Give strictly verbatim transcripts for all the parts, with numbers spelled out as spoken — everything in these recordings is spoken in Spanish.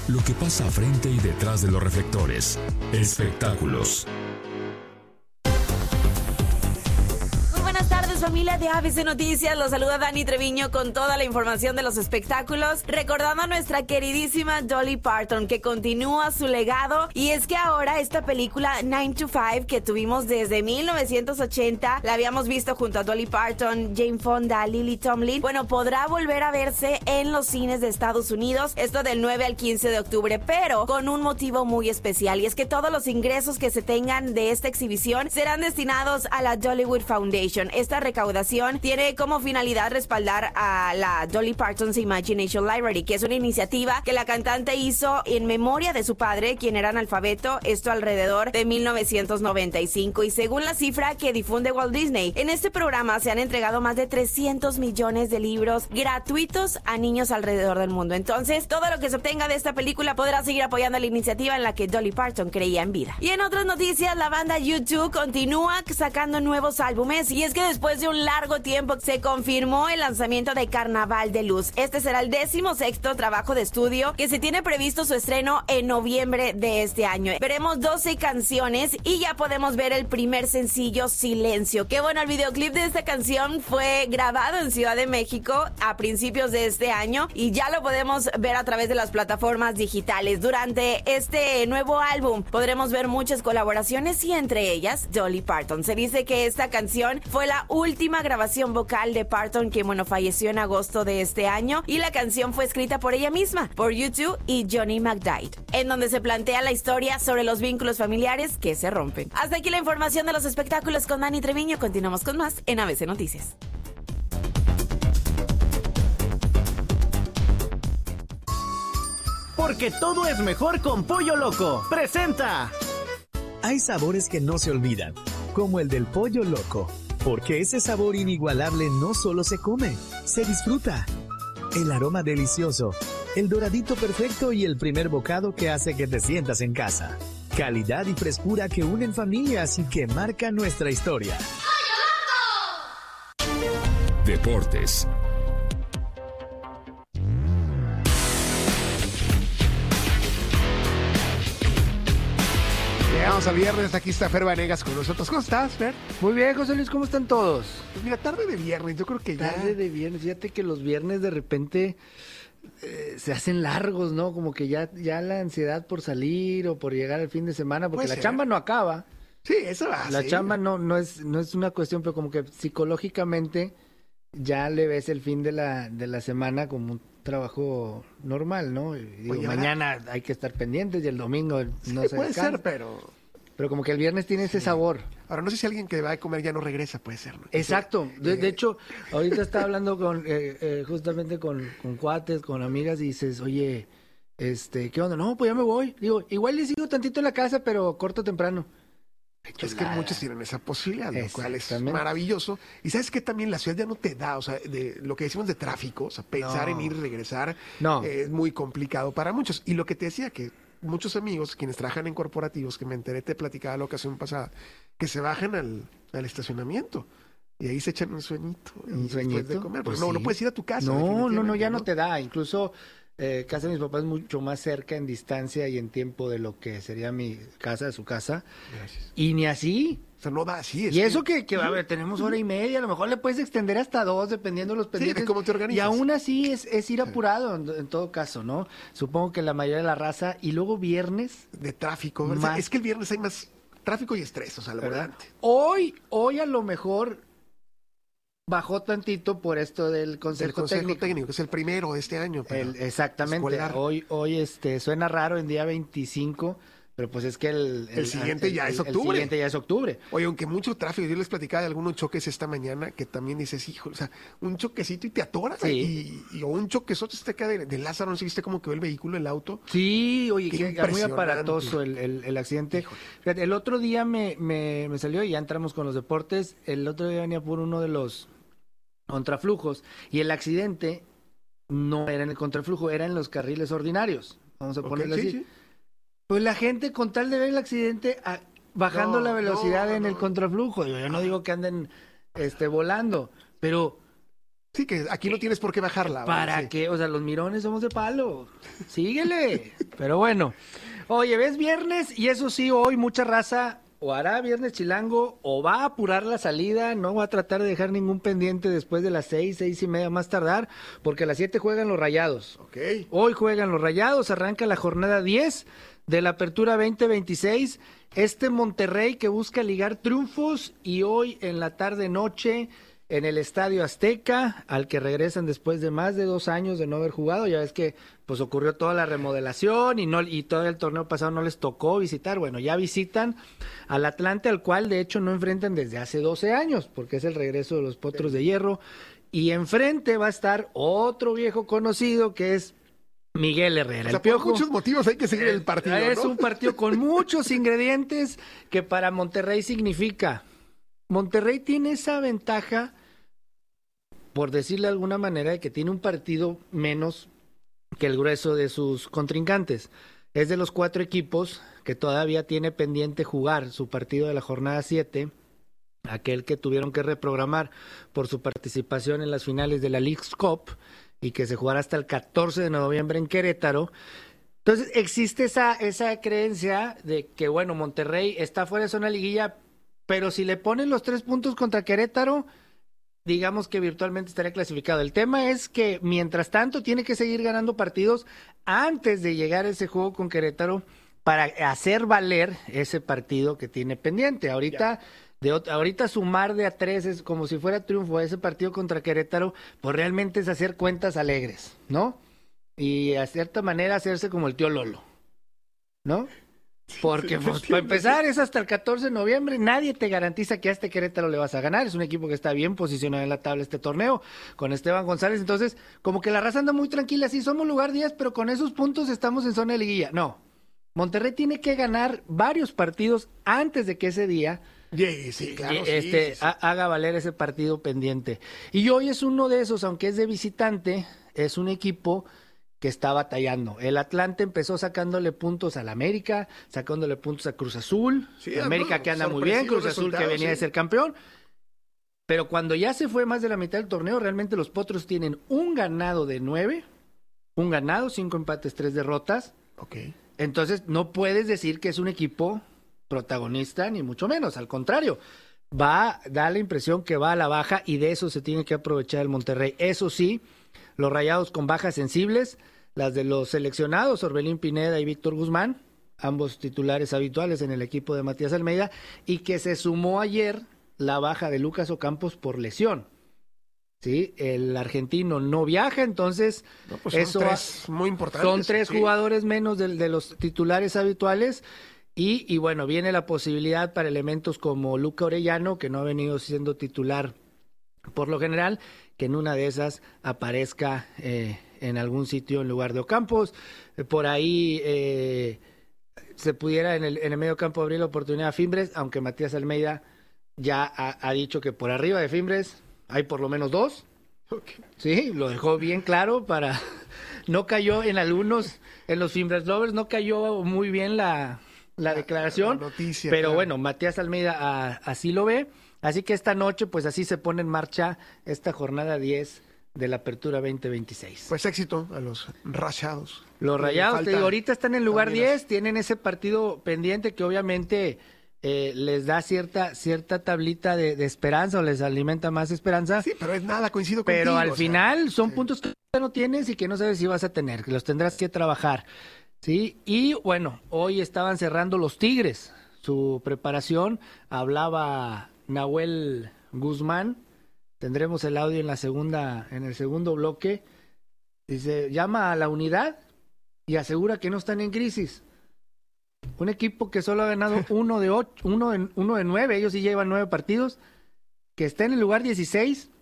lo que pasa frente y detrás de los reflectores. Espectáculos. Familia de A B C Noticias, los saluda Dani Treviño con toda la información de los espectáculos, recordando a nuestra queridísima Dolly Parton, que continúa su legado. Y es que ahora esta película nine to five, que tuvimos desde mil novecientos ochenta, la habíamos visto junto a Dolly Parton, Jane Fonda, Lily Tomlin, bueno, podrá volver a verse en los cines de Estados Unidos, esto del nueve al quince de octubre, pero con un motivo muy especial, y es que todos los ingresos que se tengan de esta exhibición serán destinados a la Dollywood Foundation. Esta recaudación tiene como finalidad respaldar a la Dolly Parton's Imagination Library, que es una iniciativa que la cantante hizo en memoria de su padre, quien era analfabeto, esto alrededor de mil novecientos noventa y cinco. Y según la cifra que difunde Walt Disney, en este programa se han entregado más de trescientos millones de libros gratuitos a niños alrededor del mundo. Entonces, todo lo que se obtenga de esta película podrá seguir apoyando la iniciativa en la que Dolly Parton creía en vida. Y en otras noticias, la banda U dos continúa sacando nuevos álbumes, y es que después de un largo tiempo se confirmó el lanzamiento de Carnaval de Luz. Este será el décimo sexto trabajo de estudio que se tiene previsto su estreno en noviembre de este año. Veremos doce canciones y ya podemos ver el primer sencillo, Silencio. Que bueno, el videoclip de esta canción fue grabado en Ciudad de México a principios de este año y ya lo podemos ver a través de las plataformas digitales. Durante este nuevo álbum podremos ver muchas colaboraciones y entre ellas Dolly Parton. Se dice que esta canción fue la última última grabación vocal de Parton, que bueno, falleció en agosto de este año, y la canción fue escrita por ella misma, por U dos y Johnny McDade, en donde se plantea la historia sobre los vínculos familiares que se rompen. Hasta aquí la información de los espectáculos con Dani Treviño. Continuamos con más en A B C Noticias. Porque todo es mejor con Pollo Loco. ¡Presenta! Hay sabores que no se olvidan, como el del Pollo Loco. Porque ese sabor inigualable no solo se come, se disfruta. El aroma delicioso, el doradito perfecto y el primer bocado que hace que te sientas en casa. Calidad y frescura que unen familias y que marcan nuestra historia. ¡Pollo Loco! Deportes. Llegamos al viernes, aquí está Fer Vanegas con nosotros. ¿Cómo estás, Fer? Muy bien, José Luis, ¿cómo están todos? Pues mira, tarde de viernes, yo creo que ya... Tarde de viernes, fíjate que los viernes de repente eh, se hacen largos, ¿no? Como que ya, ya la ansiedad por salir o por llegar al fin de semana, porque la ser. chamba no acaba. Sí, eso va. La sí. chamba no, no, es, no es una cuestión, pero como que psicológicamente ya le ves el fin de la, de la semana como un trabajo normal, ¿no? Y digo, Oye, mañana ahora... hay que estar pendientes y el domingo no sí, se puede descansa. ser, pero... Pero como que el viernes tiene ese sí. sabor. Ahora, no sé si alguien que va a comer ya no regresa, puede ser, ¿no? Exacto. De, de hecho, ahorita estaba hablando con eh, eh, justamente con, con cuates, con amigas, y dices, oye, este, ¿qué onda? No, pues ya me voy. Digo, igual le sigo tantito en la casa, pero corto temprano. Es que muchos tienen esa posibilidad, lo cual es maravilloso. Y sabes que también la ciudad ya no te da, o sea, de lo que decimos de tráfico, o sea, pensar no. en ir y regresar no. eh, es muy complicado para muchos. Y lo que te decía, que muchos amigos, quienes trabajan en corporativos, que me enteré, te platicaba la ocasión pasada, que se bajan al, al estacionamiento y ahí se echan un sueñito. Un sueñito. De comer. Pues pues no, sí. no puedes ir a tu casa. No, no, no, ya no te da. Incluso eh, casa de mis papás es mucho más cerca en distancia y en tiempo de lo que sería mi casa, de su casa. Gracias. Y ni así. O sea, no da así. Es y eso que, que, a ver, tenemos hora y media, a lo mejor le puedes extender hasta dos, dependiendo de los pendientes. Sí, de cómo te organizas. Y aún así es, es ir apurado, en, en todo caso, ¿no? Supongo que la mayoría de la raza. Y luego viernes. De tráfico. Más... Es que el viernes hay más tráfico y estrés, o sea, la verdad. Hoy, hoy a lo mejor bajó tantito por esto del Consejo, del consejo técnico. técnico, que es el primero de este año. El, exactamente. Escolar. Hoy, hoy este, suena raro en día veinticinco. Pero pues es que el... El, el siguiente el, ya el, es octubre. El siguiente ya es octubre. Oye, aunque mucho tráfico, yo les platicaba de algunos choques esta mañana que también dices, hijo, o sea, un choquecito y te atoras. Sí. Y, y, o un choquezote te queda de, de Lázaro, no sé, ¿viste cómo quedó el vehículo, el auto? Sí, oye, que muy aparatoso el, el, el accidente. Fíjate, el otro día me, me, me salió, y ya entramos con los deportes, el otro día venía por uno de los contraflujos, y el accidente no era en el contraflujo, era en los carriles ordinarios. Vamos a ponerlo okay, sí, así. Sí. Pues la gente, con tal de ver el accidente, a, bajando no, la velocidad no, en no, el contraflujo. Yo, yo no digo que anden este, volando, pero Sí, que aquí no tienes por qué bajarla. ¿Para sí. qué? O sea, los mirones somos de palo. Síguele. Pero bueno. Oye, ves viernes y eso sí, hoy mucha raza o hará viernes chilango o va a apurar la salida. No va a tratar de dejar ningún pendiente después de las seis, seis y media más tardar, porque a las siete juegan los Rayados. Ok. Hoy juegan los Rayados, arranca la jornada diez de la Apertura veinte veintiséis. Este Monterrey que busca ligar triunfos y hoy en la tarde-noche en el Estadio Azteca, al que regresan después de más de dos años de no haber jugado. Ya ves que pues ocurrió toda la remodelación y no y todo el torneo pasado no les tocó visitar. Bueno, ya visitan al Atlante, al cual de hecho no enfrentan desde hace doce años, porque es el regreso de los Potros de Hierro. Y enfrente va a estar otro viejo conocido que es Miguel Herrera. O sea, el Piojo. Por muchos motivos hay que seguir el partido, Es ¿no? un partido con muchos ingredientes que para Monterrey significa. Monterrey tiene esa ventaja, por decirle de alguna manera, de que tiene un partido menos que el grueso de sus contrincantes. Es de los cuatro equipos que todavía tiene pendiente jugar su partido de la jornada siete, aquel que tuvieron que reprogramar por su participación en las finales de la Leagues Cup y que se jugará hasta el catorce de noviembre en Querétaro. Entonces existe esa, esa creencia de que, bueno, Monterrey está fuera de zona liguilla, pero si le ponen los tres puntos contra Querétaro, digamos que virtualmente estaría clasificado. El tema es que, mientras tanto, tiene que seguir ganando partidos antes de llegar a ese juego con Querétaro para hacer valer ese partido que tiene pendiente. Ahorita, de, ahorita sumar de a tres es como si fuera triunfo a ese partido contra Querétaro, pues realmente es hacer cuentas alegres, ¿no? Y a cierta manera hacerse como el tío Lolo, ¿no? Porque pues, para empezar es hasta el catorce de noviembre, nadie te garantiza que a este Querétaro le vas a ganar, es un equipo que está bien posicionado en la tabla este torneo, con Esteban González, entonces como que la raza anda muy tranquila, sí somos lugar diez, pero con esos puntos estamos en zona de liguilla. No, Monterrey tiene que ganar varios partidos antes de que ese día Yeah, sí, claro, este, sí, sí, sí. Ha, haga valer ese partido pendiente. Y hoy es uno de esos, aunque es de visitante, es un equipo que está batallando. El Atlante empezó sacándole puntos al América, sacándole puntos a Cruz Azul, Sí, América no, que anda muy bien, Cruz Azul que venía sí. de ser campeón, pero cuando ya se fue más de la mitad del torneo, realmente los Potros tienen un ganado de nueve, un ganado, cinco empates, tres derrotas, Ok. entonces no puedes decir que es un equipo protagonista, ni mucho menos, al contrario, va, da la impresión que va a la baja y de eso se tiene que aprovechar el Monterrey. Eso sí, los Rayados con bajas sensibles, las de los seleccionados, Orbelín Pineda y Víctor Guzmán, ambos titulares habituales en el equipo de Matías Almeida, y que se sumó ayer la baja de Lucas Ocampos por lesión. Sí, el argentino no viaja, entonces No, pues son eso tres muy importantes. son tres sí. jugadores menos de, de los titulares habituales. Y, y bueno, viene la posibilidad para elementos como Luca Orellano, que no ha venido siendo titular por lo general, que en una de esas aparezca eh, en algún sitio en lugar de Ocampos. Eh, por ahí eh, se pudiera en el, en el medio campo abrir la oportunidad a Fimbres, aunque Matías Almeida ya ha, ha dicho que por arriba de Fimbres hay por lo menos dos. Okay. Sí, lo dejó bien claro para... No cayó en algunos, en los Fimbres Lovers, no cayó muy bien la... la declaración, la noticia, pero claro. bueno, Matías Almeida a, así lo ve, así que esta noche pues así se pone en marcha esta jornada diez de la Apertura veinte veintiséis. Pues éxito a los Rayados. Los Eh, Rayados, falta te digo, ahorita están en lugar también diez, tienen ese partido pendiente que obviamente eh, les da cierta cierta tablita de, de esperanza o les alimenta más esperanza, Sí, pero es nada, coincido contigo. pero al o sea, final son sí. puntos que no tienes y que no sabes si vas a tener, que los tendrás que trabajar. Sí, y bueno, hoy estaban cerrando los Tigres su preparación, hablaba Nahuel Guzmán, tendremos el audio en la segunda, en el segundo bloque, dice, llama a la unidad y asegura que no están en crisis. Un equipo que solo ha ganado uno de ocho, uno de, uno de nueve, ellos sí llevan nueve partidos, que está en el lugar dieciséis.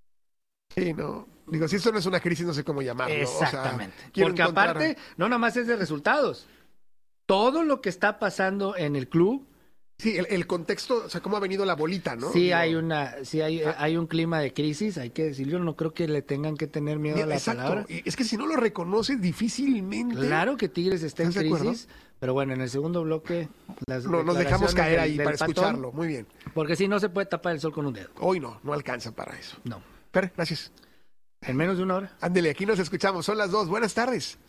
Sí, no. Digo, si esto no es una crisis, no sé cómo llamarlo. Exactamente. O sea, quiero porque encontrar- aparte, no nada más es de resultados. Todo lo que está pasando en el club, Sí, el, el contexto, o sea, cómo ha venido la bolita, ¿no? sí Digo, hay una, sí hay, hay un clima de crisis, hay que decirlo, no creo que le tengan que tener miedo a la Exacto. palabra. Y es que si no lo reconoces difícilmente. Claro que Tigres está en ¿Estás de acuerdo? crisis, pero bueno, en el segundo bloque las No, nos dejamos declaraciones caer del- ahí del para Patón, escucharlo. Muy bien. porque si no se puede tapar el sol con un dedo. Hoy no, no alcanza para eso. No. Fer, gracias. En menos de una hora. Ándele, aquí nos escuchamos. Son las dos. Buenas tardes.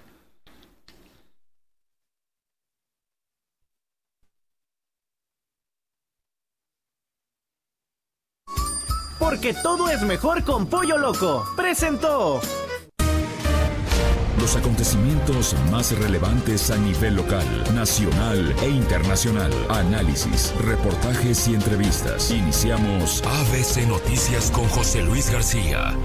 Porque todo es mejor con Pollo Loco. Presentó los acontecimientos más relevantes a nivel local, nacional e internacional. Análisis, reportajes y entrevistas. Iniciamos A B C Noticias con José Luis García.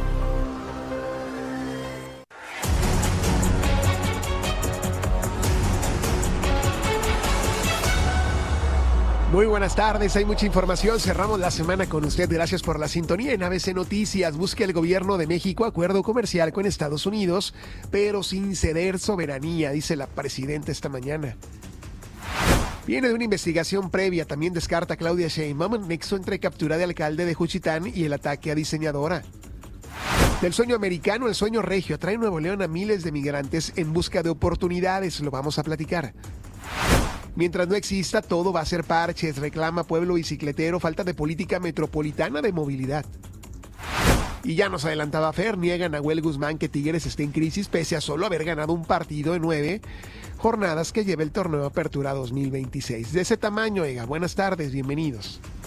Muy buenas tardes, hay mucha información. Cerramos la semana con usted. Gracias por la sintonía en A B C Noticias. Busca el gobierno de México acuerdo comercial con Estados Unidos, pero sin ceder soberanía, dice la presidenta esta mañana. Viene de una investigación previa. También descarta Claudia Sheinbaum nexo entre captura de alcalde de Juchitán y el ataque a diseñadora. Del sueño americano, el sueño regio atrae a Nuevo León a miles de migrantes en busca de oportunidades. Lo vamos a platicar. Mientras no exista, todo va a ser parches, reclama pueblo bicicletero, falta de política metropolitana de movilidad. Y ya nos adelantaba Fer, niega a Nahuel Guzmán que Tigres esté en crisis pese a solo haber ganado un partido en nueve jornadas que lleva el torneo Apertura dos mil veintiséis. De ese tamaño, Ega, buenas tardes, bienvenidos.